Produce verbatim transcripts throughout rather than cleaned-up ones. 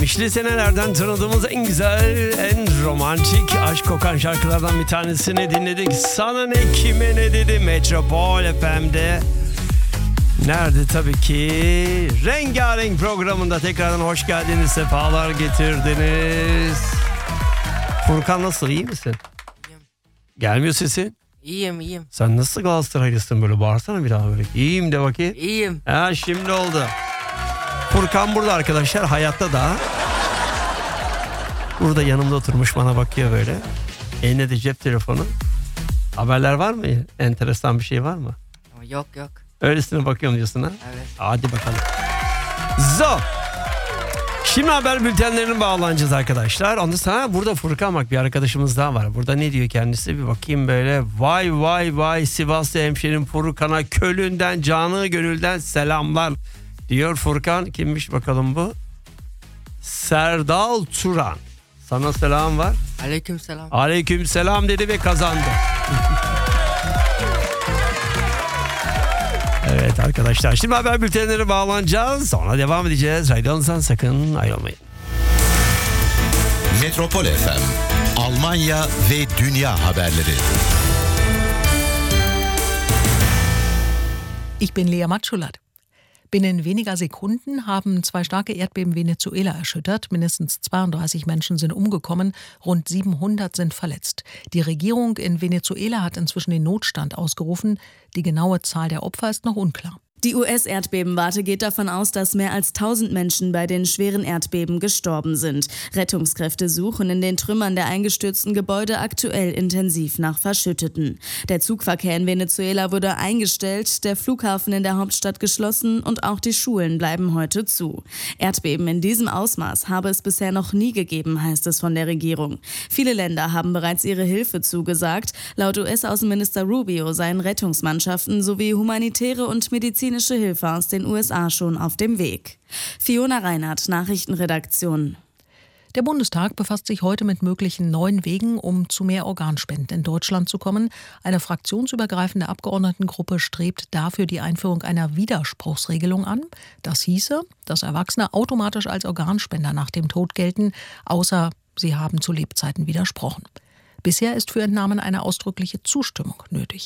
yetmişli senelerden tanıdığımız en güzel, en romantik, aşk kokan şarkılardan bir tanesini dinledik. Sana ne kime ne dedi Metropol F M'de. Nerede tabii ki Rengarenk programında tekrardan hoş geldiniz, sefalar getirdiniz. Furkan nasıl, iyi misin? İyiyim. Gelmiyor sesin. İyiyim iyiyim. Sen nasıl Galatasaraylısın, böyle bağırsana bir daha böyle. İyiyim de bakayım. İyiyim. Ha, şimdi oldu. Furkan burada arkadaşlar, hayatta da. Burada yanımda oturmuş, bana bakıyor böyle. Eline de cep telefonu. Haberler var mı? Enteresan bir şey var mı? Yok yok. Öylesine bakıyorum diyorsun ha? Evet. Hadi bakalım. Zo. Şimdi haber bültenlerine bağlanacağız arkadaşlar. Ondan sonra burada Furkan, bak bir arkadaşımız daha var. Burada ne diyor kendisi, bir bakayım böyle. Vay vay vay, Sivaslı hemşerim Furkan'a Köln'den canı gönülden selamlar diyor Furkan. Kimmiş bakalım bu? Serdal Turan. Sana selam var. Aleyküm selam. Aleyküm selam dedi ve kazandı. Evet arkadaşlar, şimdi haber bültenlerine bağlanacağız. Sonra devam edeceğiz. Radyonuzdan sakın ayrılmayın. Metropol F M, Almanya ve dünya haberleri. Ich bin Lea Matschulat. Binnen weniger Sekunden haben zwei starke Erdbeben Venezuela erschüttert. Mindestens zweiunddreißig Menschen sind umgekommen, rund siebenhundert sind verletzt. Die Regierung in Venezuela hat inzwischen den Notstand ausgerufen. Die genaue Zahl der Opfer ist noch unklar. Die U S-Erdbebenwarte geht davon aus, dass mehr als tausend Menschen bei den schweren Erdbeben gestorben sind. Rettungskräfte suchen in den Trümmern der eingestürzten Gebäude aktuell intensiv nach Verschütteten. Der Zugverkehr in Venezuela wurde eingestellt, der Flughafen in der Hauptstadt geschlossen und auch die Schulen bleiben heute zu. Erdbeben in diesem Ausmaß habe es bisher noch nie gegeben, heißt es von der Regierung. Viele Länder haben bereits ihre Hilfe zugesagt. Laut U S-Außenminister Rubio seien Rettungsmannschaften sowie humanitäre und medizinische Hilfe aus den U S A schon auf dem Weg. Fiona Reinhardt, Nachrichtenredaktion. Der Bundestag befasst sich heute mit möglichen neuen Wegen, um zu mehr Organspenden in Deutschland zu kommen. Eine fraktionsübergreifende Abgeordnetengruppe strebt dafür die Einführung einer Widerspruchsregelung an. Das hieße, dass Erwachsene automatisch als Organspender nach dem Tod gelten, außer sie haben zu Lebzeiten widersprochen. Bisher ist für Entnahmen eine ausdrückliche Zustimmung nötig.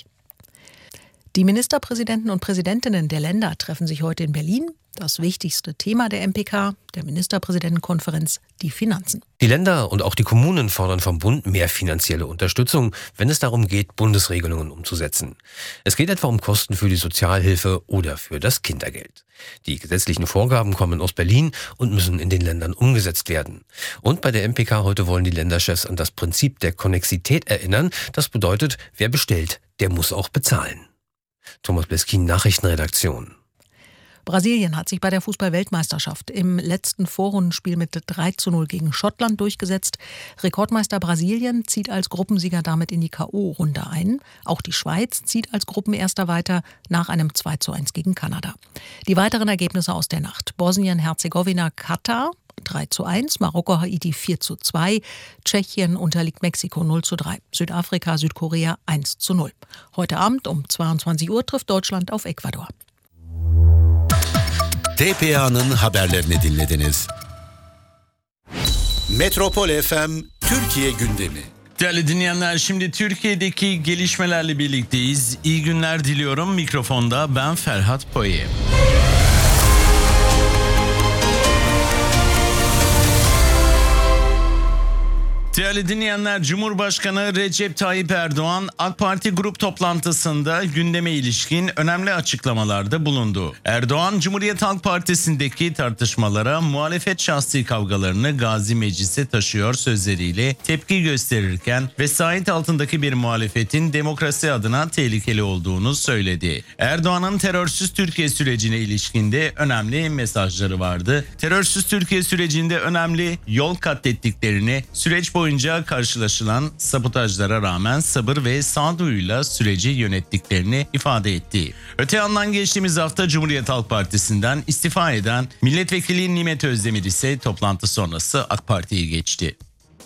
Die Ministerpräsidenten und Präsidentinnen der Länder treffen sich heute in Berlin. Das wichtigste Thema der M P K, der Ministerpräsidentenkonferenz, die Finanzen. Die Länder und auch die Kommunen fordern vom Bund mehr finanzielle Unterstützung, wenn es darum geht, Bundesregelungen umzusetzen. Es geht etwa um Kosten für die Sozialhilfe oder für das Kindergeld. Die gesetzlichen Vorgaben kommen aus Berlin und müssen in den Ländern umgesetzt werden. Und bei der M P K heute wollen die Länderchefs an das Prinzip der Konnexität erinnern. Das bedeutet, wer bestellt, der muss auch bezahlen. Thomas Bleskin, Nachrichtenredaktion. Brasilien hat sich bei der Fußball-Weltmeisterschaft im letzten Vorrundenspiel mit drei zu null gegen Schottland durchgesetzt. Rekordmeister Brasilien zieht als Gruppensieger damit in die K O-Runde ein. Auch die Schweiz zieht als Gruppenerster weiter nach einem zwei zu eins gegen Kanada. Die weiteren Ergebnisse aus der Nacht: Bosnien-Herzegowina, Katar drei zu eins, Marokko, Haiti vier zu zwei, Tschechien unterliegt Mexiko null zu drei, Südafrika, Südkorea eins zu null. Heute Abend um zweiundzwanzig Uhr trifft Deutschland auf Ecuador. T P A'nın haberlerini dinlediniz. Metropol F M Türkiye gündemi. Değerli dinleyenler, şimdi Türkiye'deki gelişmelerle birlikteyiz. İyi günler diliyorum. Mikrofonda ben Ferhat Poye. Değerli dinleyenler, Cumhurbaşkanı Recep Tayyip Erdoğan AK Parti grup toplantısında gündeme ilişkin önemli açıklamalarda bulundu. Erdoğan, Cumhuriyet Halk Partisi'ndeki tartışmalara, muhalefet şahsi kavgalarını Gazi Meclis'e taşıyor sözleriyle tepki gösterirken vesayet altındaki bir muhalefetin demokrasi adına tehlikeli olduğunu söyledi. Erdoğan'ın terörsüz Türkiye sürecine ilişkinde önemli mesajları vardı. Terörsüz Türkiye sürecinde önemli yol kat ettiklerini, süreç boyunca boyunca karşılaşılan sabotajlara rağmen sabır ve sağduyuyla süreci yönettiklerini ifade etti. Öte yandan geçtiğimiz hafta Cumhuriyet Halk Partisi'nden istifa eden Milletvekili Nimet Özdemir ise toplantı sonrası AK Parti'yi geçti.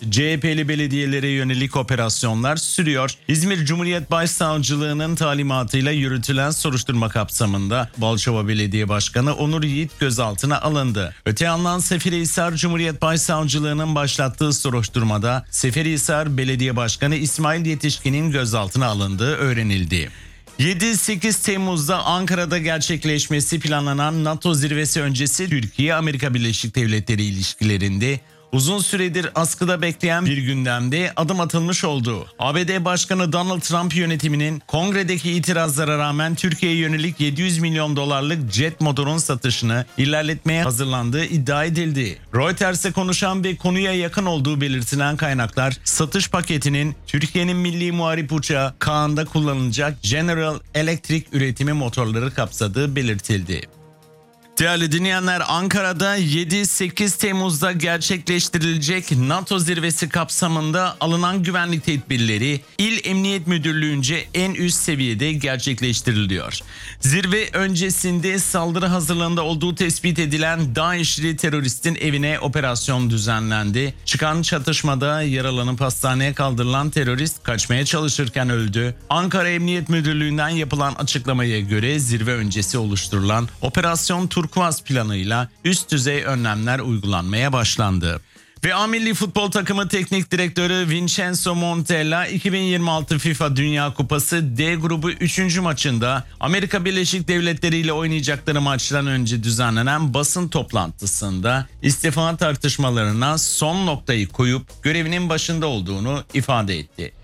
C H P'li belediyelere yönelik operasyonlar sürüyor. İzmir Cumhuriyet Başsavcılığı'nın talimatıyla yürütülen soruşturma kapsamında Balçova Belediye Başkanı Onur Yiğit gözaltına alındı. Öte yandan Seferihisar Cumhuriyet Başsavcılığı'nın başlattığı soruşturmada Seferihisar Belediye Başkanı İsmail Yetişkin'in gözaltına alındığı öğrenildi. yedi sekiz Temmuz'da Ankara'da gerçekleşmesi planlanan NATO zirvesi öncesi Türkiye-Amerika Birleşik Devletleri ilişkilerinde uzun süredir askıda bekleyen bir gündemde adım atılmış oldu. A B D Başkanı Donald Trump yönetiminin kongredeki itirazlara rağmen Türkiye'ye yönelik yedi yüz milyon dolarlık jet motorun satışını ilerletmeye hazırlandığı iddia edildi. Reuters'e konuşan ve konuya yakın olduğu belirtilen kaynaklar satış paketinin Türkiye'nin milli muharip uçağı Kaan'da kullanılacak General Electric üretimi motorları kapsadığı belirtildi. Değerli dinleyenler, Ankara'da yedi sekiz Temmuz'da gerçekleştirilecek NATO zirvesi kapsamında alınan güvenlik tedbirleri İl Emniyet Müdürlüğü'nce en üst seviyede gerçekleştiriliyor. Zirve öncesinde saldırı hazırlığında olduğu tespit edilen DAEŞ'li teröristin evine operasyon düzenlendi. Çıkan çatışmada yaralanıp hastaneye kaldırılan terörist kaçmaya çalışırken öldü. Ankara Emniyet Müdürlüğü'nden yapılan açıklamaya göre zirve öncesi oluşturulan Operasyon Turkuaz planıyla üst düzey önlemler uygulanmaya başlandı. Ve A Milli Futbol Takımı Teknik Direktörü Vincenzo Montella iki bin yirmi altı FIFA Dünya Kupası D grubu üçüncü maçında Amerika Birleşik Devletleri ile oynayacakları maçtan önce düzenlenen basın toplantısında istifa tartışmalarına son noktayı koyup görevinin başında olduğunu ifade etti.